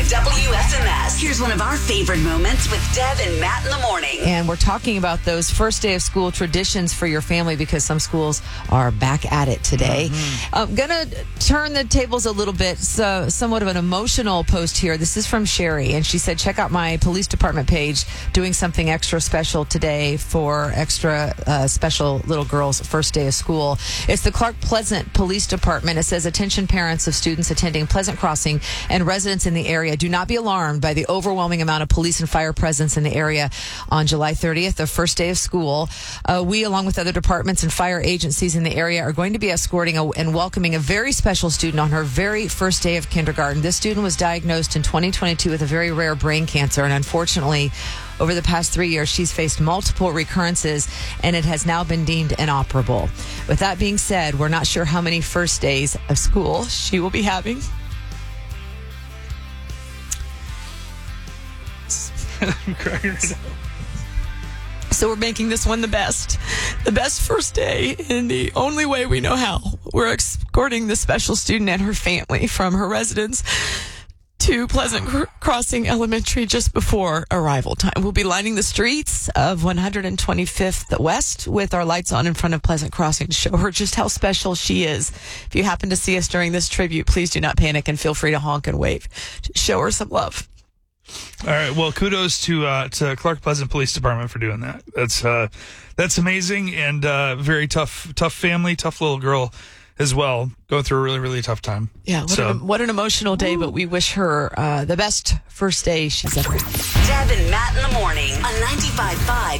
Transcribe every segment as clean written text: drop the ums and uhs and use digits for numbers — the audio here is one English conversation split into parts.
WFMS. Here's one of our favorite moments with Deb and Matt in the morning. And we're talking about those first day of school traditions for your family because some schools are back at it today. I'm going to turn the tables a little bit. So, somewhat of an emotional post here. This is from Sherry, and she said, check out my police department page, doing something extra special today for extra special little girls' first day of school. It's the Clark Pleasant Police Department. It says, attention parents of students attending Pleasant Crossing and residents in the area, do not be alarmed by the overwhelming amount of police and fire presence in the area on July 30th, the first day of school. We, along with other departments and fire agencies in the area, are going to be escorting and welcoming a very special student on her very first day of kindergarten. This student was diagnosed in 2022 with a very rare brain cancer, and unfortunately, over the past 3 years, she's faced multiple recurrences, and it has now been deemed inoperable. With that being said, we're not sure how many first days of school she will be having. I'm crying right now. So we're making this one the best first day in the only way we know how. We're escorting the special student and her family from her residence to Pleasant Crossing Elementary just before arrival time. We'll be lining the streets of 125th West with our lights on in front of Pleasant Crossing to show her just how special she is. If you happen to see us during this tribute, please do not panic and feel free to honk and wave to show her some love. All right. Well, kudos to Clark Pleasant Police Department for doing that. That's amazing, and very tough family, tough little girl as well, going through a really, really tough time. Yeah. What an emotional day, but we wish her the best first day she's ever had. Deb and Matt in the morning on 95.5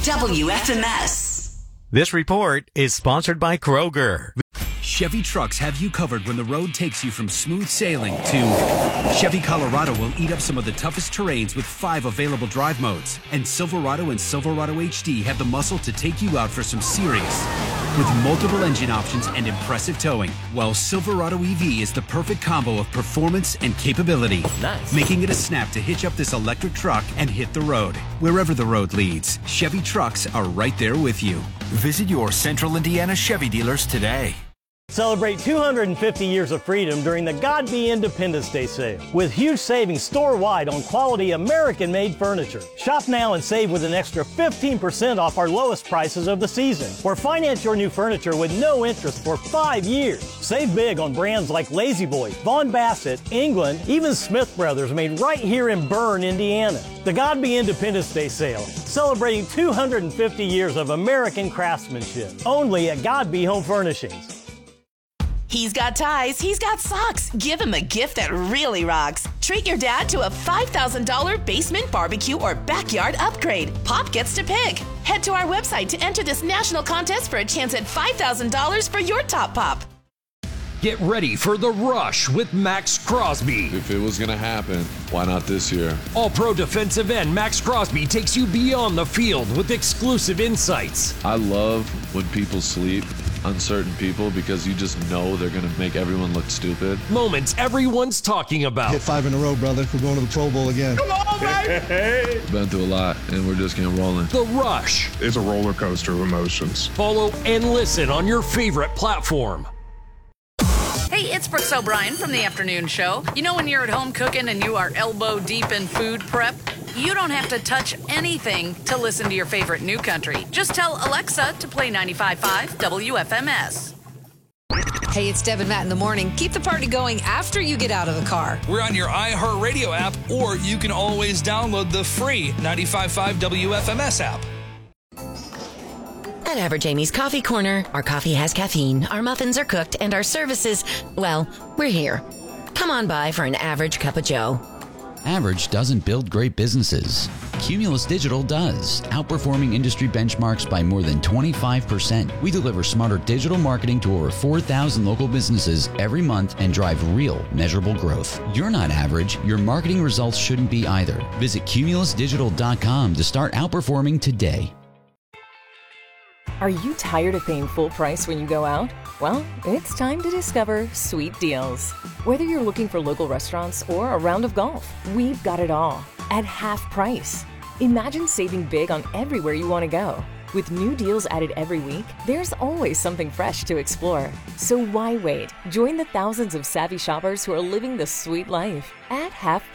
WFMS. This report is sponsored by Kroger. Chevy trucks have you covered when the road takes you from smooth sailing to Chevy Colorado will eat up some of the toughest terrains with 5 available drive modes. And Silverado and Silverado HD have the muscle to take you out for some serious with multiple engine options and impressive towing. While Silverado EV is the perfect combo of performance and capability. Nice. Making it a snap to hitch up this electric truck and hit the road. Wherever the road leads, Chevy trucks are right there with you. Visit your Central Indiana Chevy dealers today. Celebrate 250 years of freedom during the God Be Independence Day sale with huge savings store-wide on quality American-made furniture. Shop now and save with an extra 15% off our lowest prices of the season. Or finance your new furniture with no interest for 5 years. Save big on brands like La-Z-Boy, Vaughn Bassett, England, even Smith Brothers, made right here in Berne, Indiana. The God Be Independence Day sale, celebrating 250 years of American craftsmanship. Only at God Be Home Furnishings. He's got ties, he's got socks. Give him a gift that really rocks. Treat your dad to a $5,000 basement barbecue or backyard upgrade. Pop gets to pick. Head to our website to enter this national contest for a chance at $5,000 for your top pop. Get ready for the rush with Max Crosby. If it was going to happen, why not this year? All-pro defensive end Max Crosby takes you beyond the field with exclusive insights. I love when people sleep on certain people because you just know they're going to make everyone look stupid. Moments everyone's talking about. Hit 5 in a row, brother. We're going to the Pro Bowl again. Come on, baby! Been through a lot, and we're just getting rolling. The Rush. It's a roller coaster of emotions. Follow and listen on your favorite platform. Hey, it's Brooks O'Brien from The Afternoon Show. You know when you're at home cooking and you are elbow deep in food prep? You don't have to touch anything to listen to your favorite new country. Just tell Alexa to play 95.5 WFMS. Hey, it's Deb and Matt in the morning. Keep the party going after you get out of the car. We're on your iHeartRadio app, or you can always download the free 95.5 WFMS app. At Average Amy's Coffee Corner, our coffee has caffeine, our muffins are cooked, and our services, well, we're here. Come on by for an average cup of joe. Average doesn't build great businesses. Cumulus Digital does, outperforming industry benchmarks by more than 25%. We deliver smarter digital marketing to over 4,000 local businesses every month and drive real, measurable growth. You're not average. Your marketing results shouldn't be either. Visit cumulusdigital.com to start outperforming today. Are you tired of paying full price when you go out? Well, it's time to discover Sweet Deals. Whether you're looking for local restaurants or a round of golf, we've got it all at half price. Imagine saving big on everywhere you want to go. With new deals added every week, there's always something fresh to explore. So why wait? Join the thousands of savvy shoppers who are living the sweet life at half